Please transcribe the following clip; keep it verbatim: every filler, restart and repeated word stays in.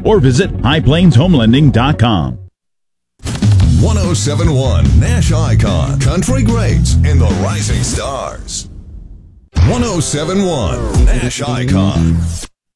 or visit high plains home lending dot com. one oh seven point one Nash Icon, Country Greats and the Rising Stars. one oh seven point one Nash Icon.